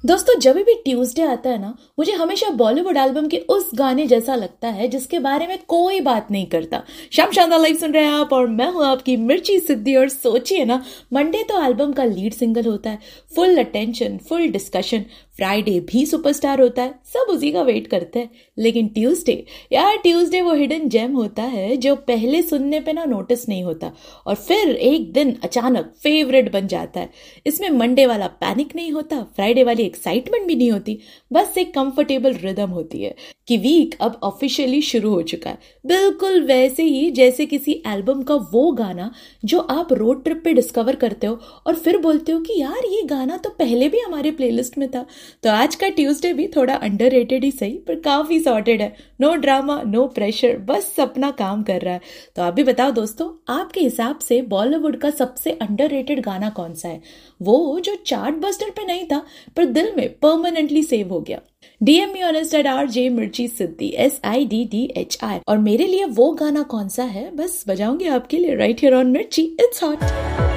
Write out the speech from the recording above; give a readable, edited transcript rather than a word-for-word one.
दोस्तों जब भी ट्यूसडे आता है ना, मुझे हमेशा बॉलीवुड एल्बम के उस गाने जैसा लगता है जिसके बारे में कोई बात नहीं करता। श्याम शानदार लाइव सुन रहे हैं आप और मैं हूं आपकी मिर्ची सिद्धि। और सोचिए ना, मंडे तो एल्बम का लीड सिंगल होता है, full attention, full discussion. Friday भी सुपरस्टार होता है, सब उसी का वेट करते हैं। लेकिन ट्यूसडे, यार ट्यूसडे वो हिडन जेम होता है जो पहले सुनने पे ना नोटिस नहीं होता और फिर एक दिन अचानक फेवरेट बन जाता है। इसमें मंडे वाला पैनिक नहीं होता, फ्राइडे वाली एक्साइटमेंट भी नहीं होती, बस एक कंफर्टेबल रिदम होती है कि वीक अब ऑफिशियली शुरू हो चुका है। बिल्कुल वैसे ही जैसे किसी एल्बम का वो गाना जो आप रोड ट्रिप पे डिस्कवर करते हो और फिर बोलते हो कि यार ये गाना तो पहले भी हमारे प्लेलिस्ट में था। तो आज का ट्यूसडे भी थोड़ा अंडररेटेड ही सही, पर काफी सॉर्टेड है। नो ड्रामा, नो प्रेशर, बस अपना काम कर रहा है। तो आप भी बताओ दोस्तों, आपके हिसाब से बॉलीवुड का सबसे अंडररेटेड गाना कौन सा है? वो जो चार्ट बस्टर पे नहीं था पर दिल में परमानेंटली सेव हो गया। DM me honest eight RJ मिर्ची सिद्धि SIDDHI। और मेरे लिए वो गाना कौन सा है, बस बजाऊंगी आपके लिए राइट हियर ऑन मिर्ची। It's hot.